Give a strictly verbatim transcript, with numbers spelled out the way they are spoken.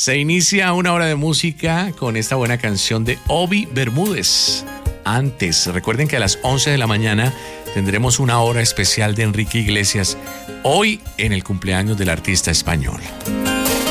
Se inicia una hora de música con esta buena canción de Obi Bermúdez. Antes, recuerden que a las once de la mañana tendremos una hora especial de Enrique Iglesias, hoy en el cumpleaños del artista español.